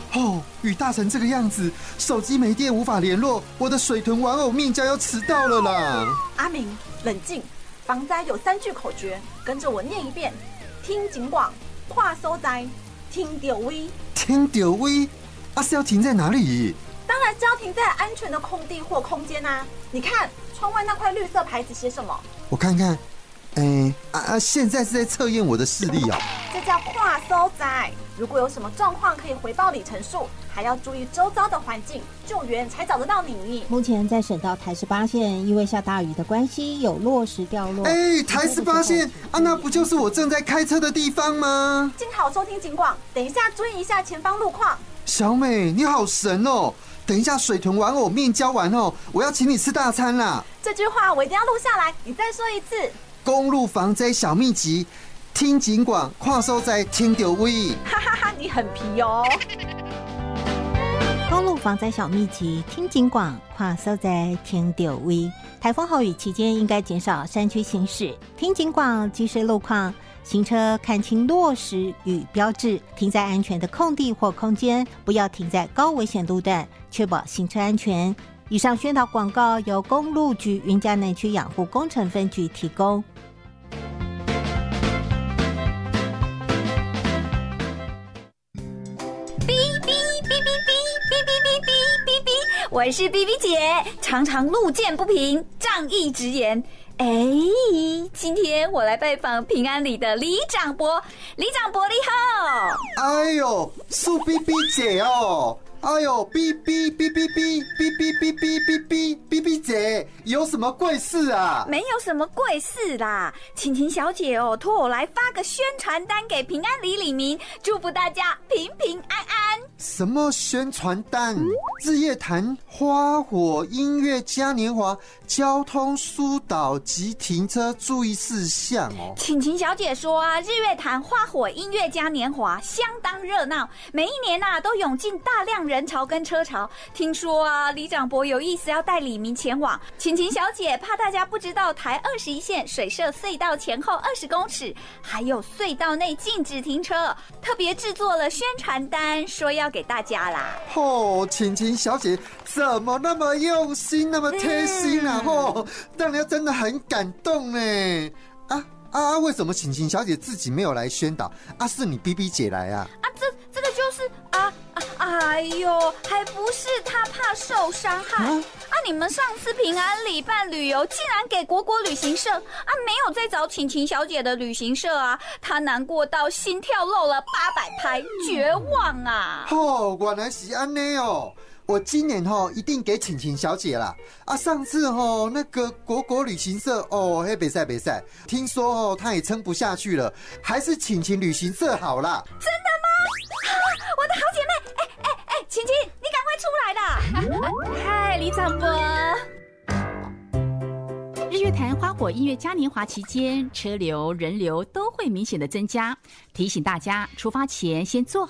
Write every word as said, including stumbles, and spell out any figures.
哦，雨大成这个样子，手机没电无法联络，我的水豚玩偶命将要迟到了啦！ 阿明，冷静，防灾有三句口诀，跟着我念一遍：听警广，跨收灾，听丢威。 听丢威，啊是要停在哪里？ 当然是要停在安全的空地或空间啊！你看窗外那块绿色牌子写什么？ 我看看。哎啊啊！现在是在测验我的视力哦。 这叫跨搜灾。如果有什么状况，可以回报里程数，还要注意周遭的环境，救援才找得到你。 目前在省道台十八线，因为下大雨的关系，有落石掉落。 哎，台十八线啊，那不就是我正在开车的地方吗？ 静好收听警广，等一下注意一下前方路况。 小美，你好神哦！等一下水豚玩偶面交完哦，我要请你吃大餐啦。 这句话我一定要录下来，你再说一次。 公路防灾小秘籍，听警广，跨收灾听到位。 哈哈哈，你很皮哦。 公路防灾小秘籍，听警广，跨收灾听到位。台风豪雨期间，应该减少山区行驶，听警广，及时路况。行车看清落石与标志，停在安全的空地或空间，不要停在高危险路段，确保行车安全。以上宣导广告由公路局云嘉南区养护工程分局提供。 我是 B B 姐，常常路见不平，仗义直言。哎，今天我来拜访平安里的李长伯，李长伯你好。 哎呦，是 B B 姐哦。哎呦 ，B B B B B B B B B B B B B 姐，有什么贵事啊？ 没有什么贵事啦，晴晴小姐哦，托我来发个宣传单给平安里里民，祝福大家平平安安。 什么宣传单？日月潭花火音乐嘉年华交通疏导及停车注意事项哦。 晴晴小姐说啊，日月潭花火音乐嘉年华相当热闹，每一年啊都涌进大量人潮跟车潮。听说啊，李长伯有意思要带李明前往。晴晴小姐怕大家不知道，台二十一线水社隧道前后二十公尺，还有隧道内禁止停车，特别制作了宣传单，说要给大家啦。 哦，晴晴小姐怎么那么用心，那么贴心啊？哦、嗯，让人真的很感动呢。啊啊！为什么晴晴小姐自己没有来宣导？啊，是你 B B 姐来啊？ 啊，这这个就是啊啊！哎呦，还不是她怕受伤害啊！啊你们上次平安里办旅游，竟然给国国旅行社啊，没有再找晴晴小姐的旅行社啊，她难过到心跳漏了八百拍，绝望啊！ 哦，原来是安呢哦。我今年吼一定给晴晴小姐啦！啊，上次吼那个国国旅行社哦，嘿，别赛别赛，听说哦他也撑不下去了，还是晴晴旅行社好啦。 真的吗？啊，我的好姐妹，哎哎哎，晴晴，你赶快出来啦！嗨，李长伯。 日月潭花火音乐嘉年华期间，车流人流都会明显的增加，提醒大家出发前先做